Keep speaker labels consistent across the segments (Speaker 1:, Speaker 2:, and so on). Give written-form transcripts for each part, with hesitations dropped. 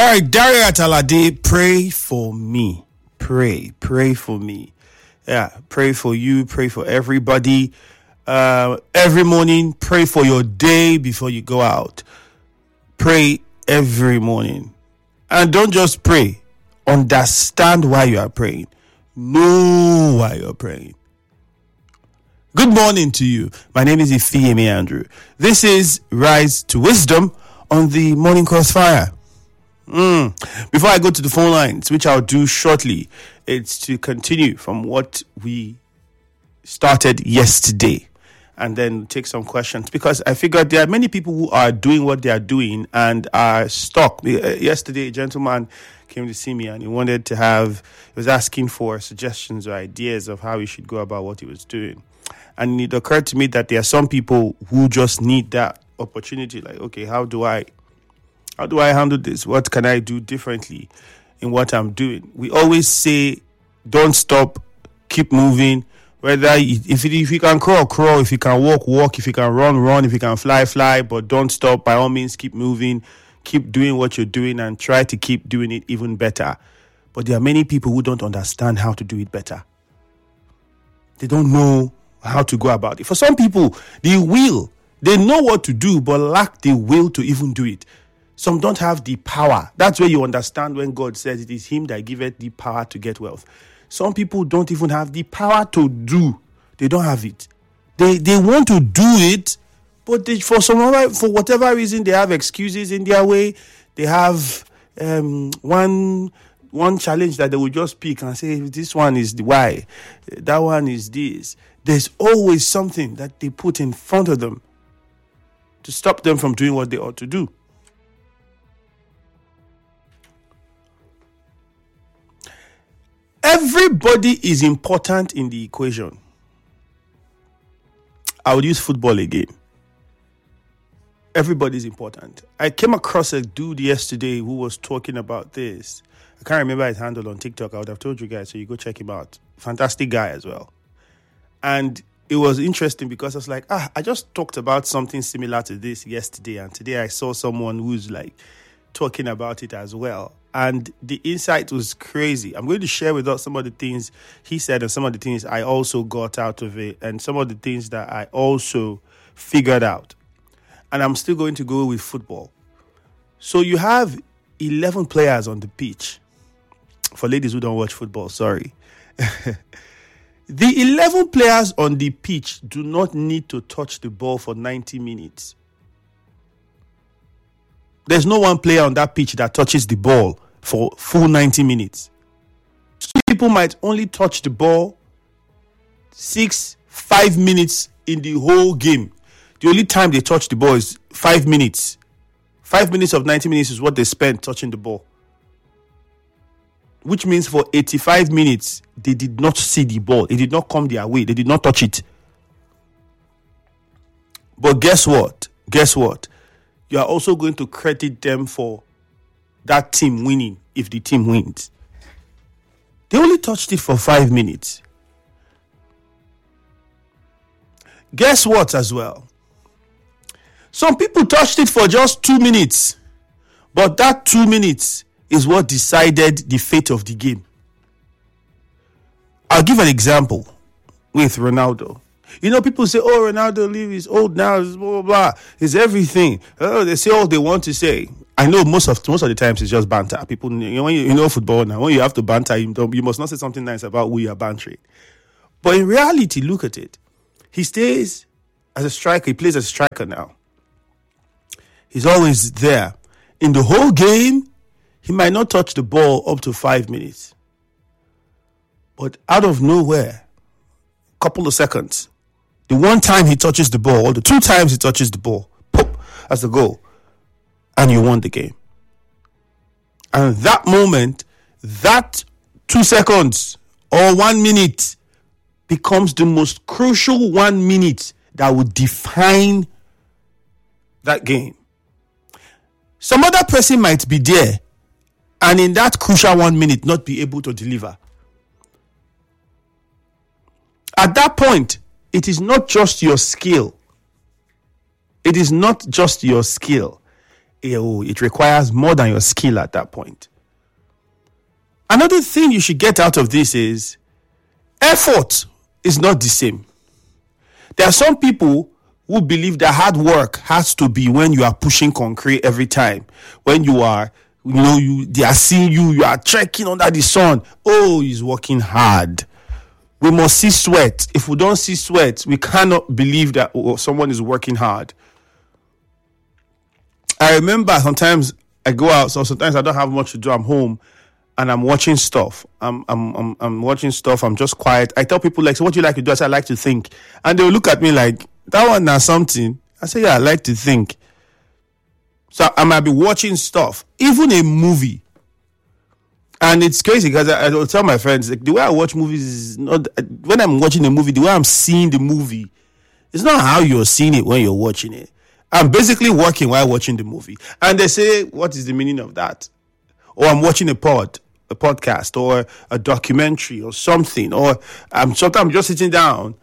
Speaker 1: right, Dario Atalade, pray for me. Pray for me. Yeah, pray for you, pray for everybody. Every morning, pray for your day before you go out. Pray every morning. And don't just pray. Understand why you are praying. Know why you're praying. Good morning to you. My name is Ifeyemi Andrew. This is Rise to Wisdom on the Morning Crossfire. Before I go to the phone lines, which I'll do shortly, it's to continue from what we started yesterday and then take some questions, because I figured there are many people who are doing what they are doing and are stuck. Yesterday, a gentleman came to see me and he was asking for suggestions or ideas of how he should go about what he was doing. And it occurred to me that there are some people who just need that opportunity. Like, okay, how do I handle this? What can I do differently in what I'm doing? We always say, don't stop, keep moving. Whether if you can crawl, if you can walk, if you can run, if you can fly, but don't stop. By all means, keep moving, keep doing what you're doing and try to keep doing it even better. But there are many people who don't understand how to do it better. They don't know how to go about it. For some people, they know what to do, but lack the will to even do it. Some don't have the power. That's where you understand when God says it is Him that giveth the power to get wealth. Some people don't even have the power to do. They don't have it. They want to do it, but for whatever reason, they have excuses in their way. They have one challenge that they will just pick and say, this one is the why, that one is this. There's always something that they put in front of them to stop them from doing what they ought to do. Everybody is important in the equation. I would use football again. Everybody is important. I came across a dude yesterday who was talking about this. I can't remember his handle on TikTok. I would have told you guys, so you go check him out. Fantastic guy as well. And it was interesting because I was like, I just talked about something similar to this yesterday. And today I saw someone who's like talking about it as well. And the insight was crazy. I'm going to share with us some of the things he said and some of the things I also got out of it and some of the things that I also figured out. And I'm still going to go with football. So you have 11 players on the pitch. For ladies who don't watch football, sorry. The 11 players on the pitch do not need to touch the ball for 90 minutes. There's no one player on that pitch that touches the ball for full 90 minutes. Some people might only touch the ball 5 minutes in the whole game. The only time they touch the ball is 5 minutes. 5 minutes of 90 minutes is what they spend touching the ball. Which means for 85 minutes, they did not see the ball. It did not come their way. They did not touch it. But guess what? You are also going to credit them for that team winning if the team wins. They only touched it for 5 minutes. Guess what as well? Some people touched it for just 2 minutes. But that 2 minutes is what decided the fate of the game. I'll give an example with Ronaldo. You know, people say, Ronaldo is old now, blah, blah, blah. It's everything. They say all they want to say. I know most of the times it's just banter. People, when you know football now, when you have to banter, you must not say something nice about who you are bantering. But in reality, look at it. He stays as a striker. He plays as a striker now. He's always there. In the whole game, he might not touch the ball up to 5 minutes. But out of nowhere, a couple of seconds, the one time he touches the ball, or the 2 times he touches the ball, pop, that's the goal. And you won the game. And that moment, that 2 seconds or 1 minute becomes the most crucial 1 minute that will define that game. Some other person might be there and in that crucial 1 minute not be able to deliver. At that point, it is not just your skill. It is not just your skill. it requires more than your skill at that point. Another thing you should get out of this is effort is not the same. There are some people who believe that hard work has to be when you are pushing concrete every time. When you are, they are seeing you are trekking under the sun. Oh, he's working hard. We must see sweat. If we don't see sweat, we cannot believe that someone is working hard. I remember sometimes I go out, so sometimes I don't have much to do. I'm home and I'm watching stuff. I'm watching stuff. I'm just quiet. I tell people, like, so what do you like to do? I say, I like to think. And they'll look at me like, that one is something. I say, yeah, I like to think. So I might be watching stuff, even a movie. And it's crazy because I will tell my friends, like, the way I watch movies is not, when I'm watching a movie, the way I'm seeing the movie, it's not how you're seeing it when you're watching it. I'm basically working while watching the movie. And they say, what is the meaning of that? Or I'm watching a podcast or a documentary or something. Or sometimes I'm just sitting down,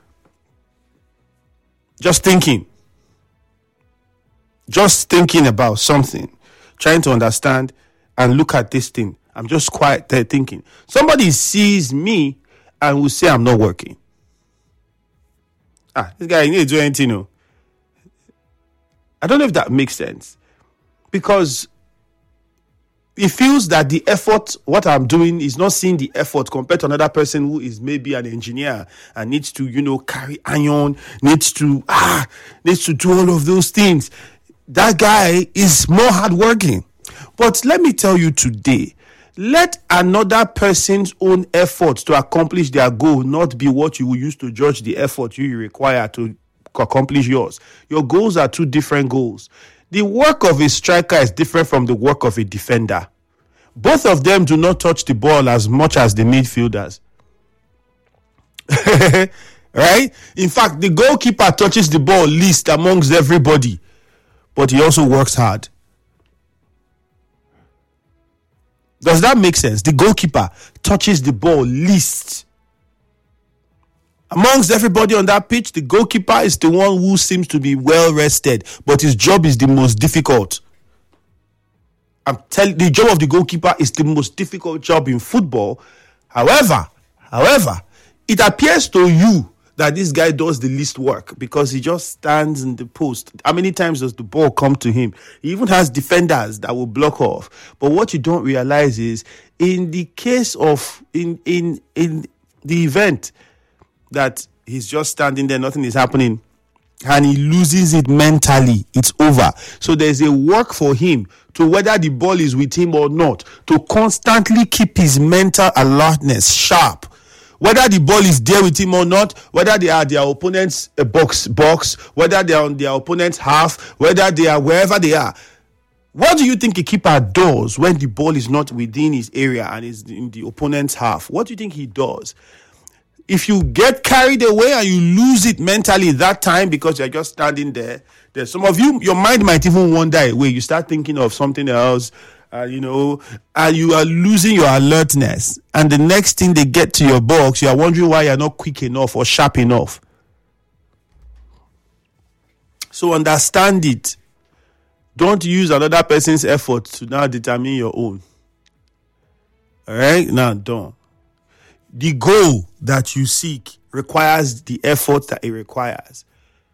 Speaker 1: just thinking about something, trying to understand and look at this thing. I'm just quiet there thinking. Somebody sees me and will say I'm not working. This guy, he need to do anything. I don't know if that makes sense. Because it feels that the effort, what I'm doing, is not seeing the effort compared to another person who is maybe an engineer and needs to, carry iron, needs to do all of those things. That guy is more hardworking. But let me tell you today, let another person's own effort to accomplish their goal not be what you will use to judge the effort you require to accomplish yours. Your goals are two different goals. The work of a striker is different from the work of a defender. Both of them do not touch the ball as much as the midfielders. Right? In fact, the goalkeeper touches the ball least amongst everybody, but he also works hard. Does that make sense? The goalkeeper touches the ball least. Amongst everybody on that pitch, the goalkeeper is the one who seems to be well rested, but his job is the most difficult. I'm telling you, the job of the goalkeeper is the most difficult job in football. However, it appears to you that this guy does the least work because he just stands in the post. How many times does the ball come to him? He even has defenders that will block off. But what you don't realize is, in the case of in the event that he's just standing there, nothing is happening, and he loses it mentally, it's over. So there's a work for him to, whether the ball is with him or not, to constantly keep his mental alertness sharp. Whether the ball is there with him or not, whether they are their opponent's box, whether they are on their opponent's half, whether they are wherever they are. What do you think a keeper does when the ball is not within his area and is in the opponent's half? What do you think he does? If you get carried away and you lose it mentally that time because you're just standing there, there's some of you, your mind might even wander away. You start thinking of something else, and you are losing your alertness. And the next thing they get to your box, you are wondering why you're not quick enough or sharp enough. So understand it. Don't use another person's effort to now determine your own. All right? Now, don't. The goal that you seek requires the effort that it requires.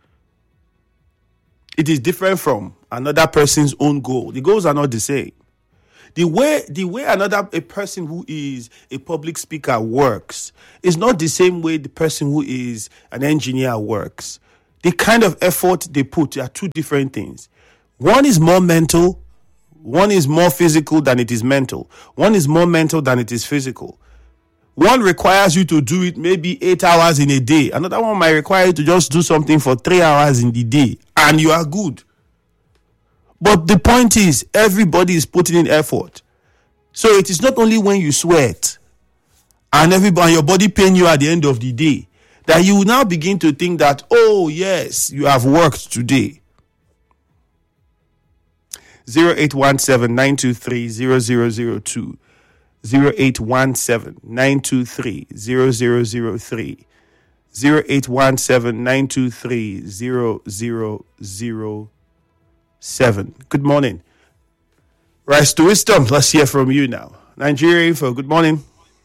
Speaker 1: It is different from another person's own goal. The goals are not the same. The way a person who is a public speaker works is not the same way the person who is an engineer works. The kind of effort they put are two different things. One is more mental. One is more physical than it is mental. One is more mental than it is physical. One requires you to do it maybe 8 hours in a day. Another one might require you to just do something for 3 hours in the day, and you are good. But the point is, everybody is putting in effort. So it is not only when you sweat and your body pain you at the end of the day that you will now begin to think that, oh yes, you have worked today. 0817-923-0002. 0817-923-0003. 0817-923-0007. Good morning. Rise to wisdom. Let's hear from you now. Nigeria Info, good morning.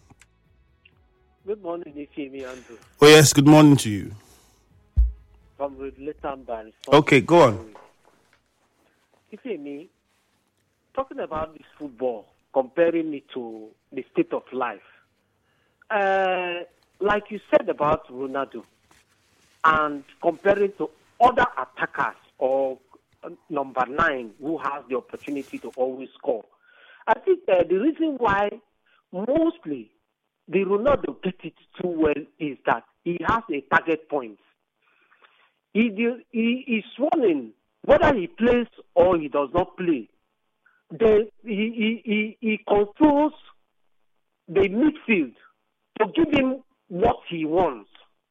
Speaker 2: Good morning, Ifemi Andrew.
Speaker 1: Oh, yes, good morning to you.
Speaker 2: From Letamban.
Speaker 1: Okay, go on.
Speaker 2: Ifemi, talking about this football, comparing it to the state of life. Like you said about Ronaldo, and comparing to other attackers or number 9 who has the opportunity to always score. I think the reason why mostly the Ronaldo gets it too well is that he has a target point. He is sworn in whether he plays or he does not play. He controls the midfield to give him what he wants.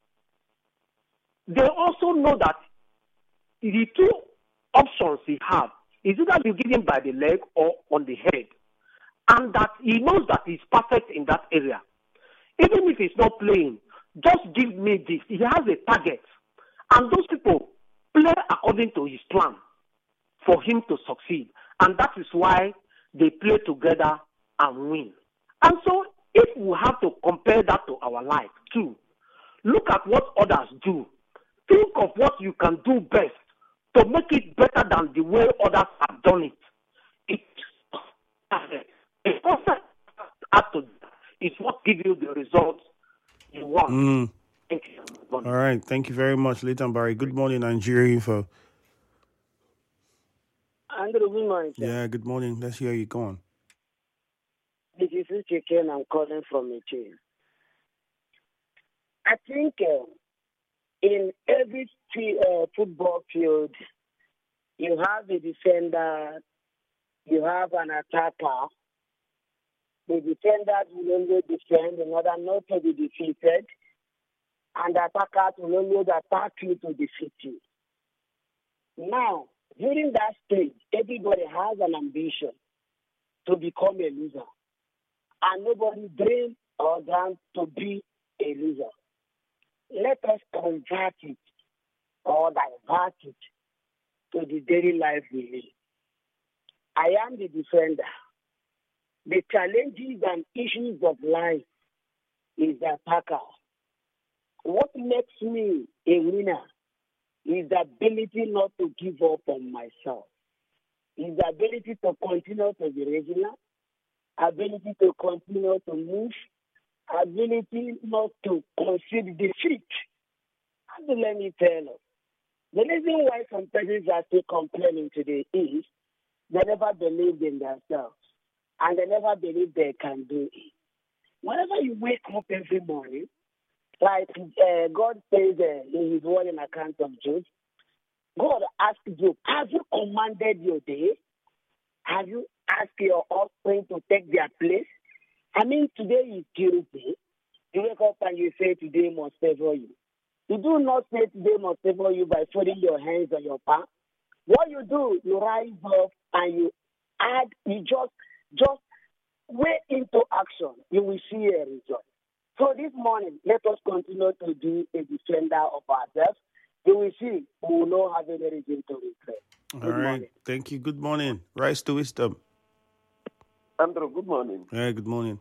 Speaker 2: They also know that the two options he has is either you give him by the leg or on the head. And that he knows that he's perfect in that area. Even if he's not playing, just give me this. He has a target. And those people play according to his plan for him to succeed. And that is why they play together and win. And so if we have to compare that to our life too, look at what others do. Think of what you can do best to make it better than the way others have done it. It's perfect. It's what gives you the results you want. Thank you.
Speaker 1: All right. Thank you very much, Leighton Barry. Good morning, Nigeria Info.
Speaker 3: Andrew, good morning, sir.
Speaker 1: Yeah, good morning. Let's hear you. Go on.
Speaker 3: This is Uchike and I'm calling from Eche. I think in every football field, you have a defender, you have an attacker. The defenders will only defend in order not to be defeated, and the attackers will only attack you to defeat you. Now, during that stage, everybody has an ambition to become a loser, and nobody dreams or dreams to be a loser. Let us convert it or divert it to the daily life we live. I am the defender. The challenges and issues of life is the attacker. What makes me a winner is the ability not to give up on myself. Is the ability to continue to be regular, ability to continue to move, ability not to concede defeat. And let me tell you, the reason why some persons are still complaining today is they never believed in themselves and they never believe they can do it. Whenever you wake up every morning, like God says in his word in account of Job, God asked Job, have you commanded your day? Have you asked your offspring to take their place? I mean, today is Tuesday. You wake up and you say, today must favor you. You do not say today must favor you by putting your hands on your palm. What you do, you rise up and you add, you just way into action. You will see a result. So this morning, let us continue to be a defender of ourselves. You will see we will not have any reason to regret.
Speaker 1: All right. Morning. Thank you. Good morning. Rise to wisdom.
Speaker 4: Andrew, good morning.
Speaker 1: Yeah, good morning.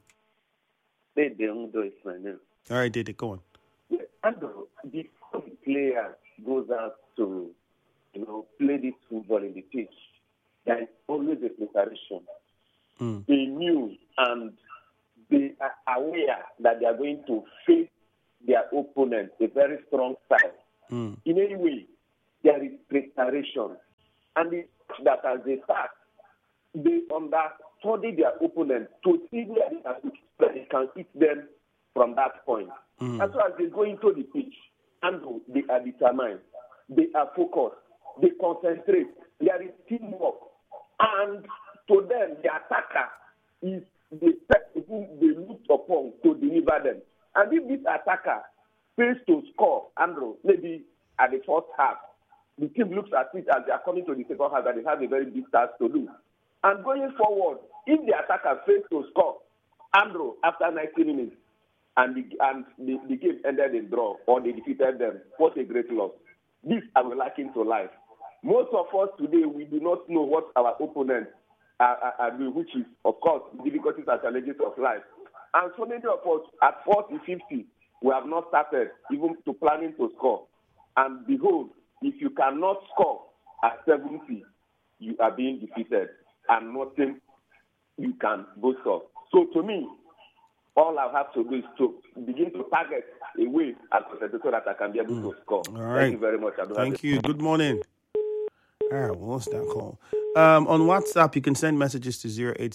Speaker 4: Dede Udo is my name.
Speaker 1: All right, Dede, go on.
Speaker 4: Yeah, Andrew, before the player goes out to, play this football in the pitch, there is always a preparation. They knew and they are aware that they are going to face their opponent, a very strong side. In any way, there is preparation. And that as they start, they understudy their opponent to see where they can hit them from that point. And so as they go into the pitch, and they are determined, they are focused, they concentrate, there is teamwork. And to them, the attacker is the person whom they look upon to deliver them. And if this attacker fails to score, Andrew, maybe at the first half, the team looks at it as they are coming to the second half that they have a very big task to do. And going forward, if the attacker fails to score, Andrew, after 90 minutes, and the game ended in draw, or they defeated them, what a great loss. This I will liken to life. Most of us today, we do not know what our opponent are doing, which is, of course, difficulties and challenges of life. And so many of us at 40, 50, we have not started even to planning to score. And behold, if you cannot score at 70, you are being defeated and nothing you can boast of. So to me, all I have to do is to begin to target a way so that I can be able to score.
Speaker 1: All right.
Speaker 4: Thank you very much.
Speaker 1: Thank you. Good morning. All right, what's that call? On WhatsApp, you can send messages to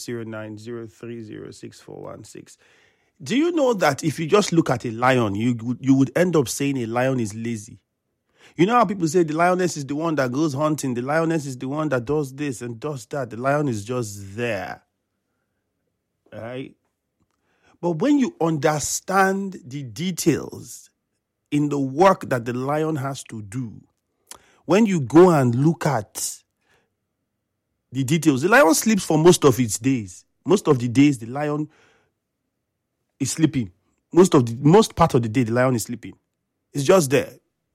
Speaker 1: 0809-030-6416. Do you know that if you just look at a lion, you would end up saying a lion is lazy? You know how people say the lioness is the one that goes hunting, the lioness is the one that does this and does that. The lion is just there. All right? But when you understand the details in the work that the lion has to do, when you go and look at the details, the lion sleeps for most of its days. Most of the days, the lion is sleeping. Most part of the day, the lion is sleeping. It's just there,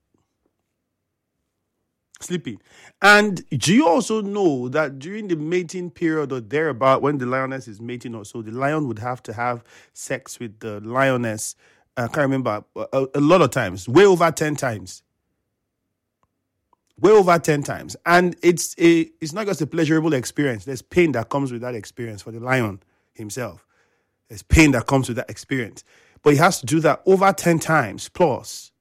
Speaker 1: sleeping. And do you also know that during the mating period or thereabout, when the lioness is mating or so, the lion would have to have sex with the lioness, I can't remember, a lot of times, way over 10 times. Way over 10 times. And it's not just a pleasurable experience. There's pain that comes with that experience for the lion himself. There's pain that comes with that experience. But he has to do that over 10 times plus.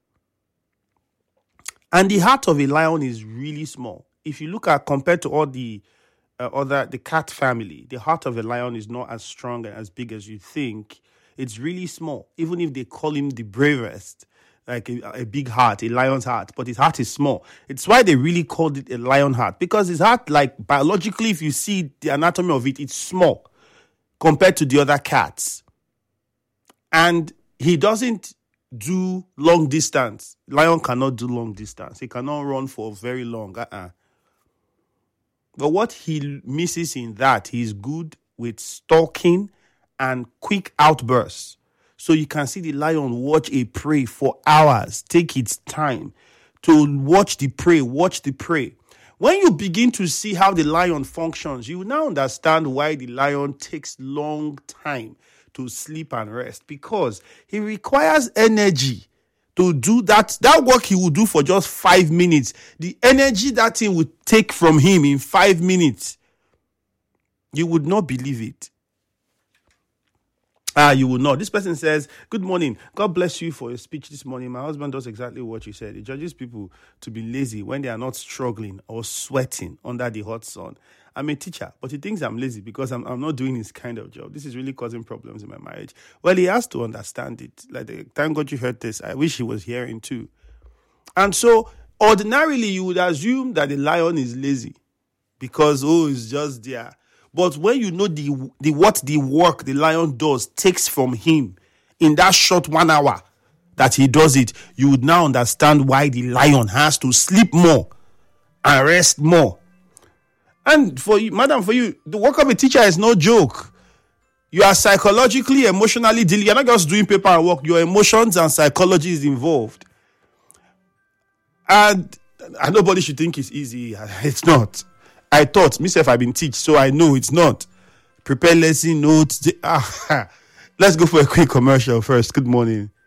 Speaker 1: And the heart of a lion is really small. If you look at, compared to all the the cat family, the heart of a lion is not as strong and as big as you think. It's really small. Even if they call him the bravest, like a big heart, a lion's heart, but his heart is small. It's why they really called it a lion heart, because his heart, like biologically, if you see the anatomy of it, it's small compared to the other cats. And he doesn't do long distance. Lion cannot do long distance. He cannot run for very long. But what he misses in that, he's good with stalking and quick outbursts. So you can see the lion watch a prey for hours, take its time to watch the prey. When you begin to see how the lion functions, you now understand why the lion takes long time to sleep and rest, because he requires energy to do that work he will do for just 5 minutes. The energy that thing would take from him in 5 minutes, you would not believe it. You will not. This person says, good morning. God bless you for your speech this morning. My husband does exactly what you said. He judges people to be lazy when they are not struggling or sweating under the hot sun. I'm a teacher, but he thinks I'm lazy because I'm not doing his kind of job. This is really causing problems in my marriage. Well, he has to understand it. Thank God you heard this. I wish he was hearing too. And so, ordinarily, you would assume that the lion is lazy because, it's just there. But when you know what the work the lion does takes from him in that short 1 hour that he does it, you would now understand why the lion has to sleep more and rest more. And for you, madam, the work of a teacher is no joke. You are psychologically, emotionally dealing. You're not just doing paperwork. Your emotions and psychology is involved. And nobody should think it's easy. It's not. I thought, myself, I've been teach, so I know it's not. Prepare lesson notes. Let's go for a quick commercial first. Good morning.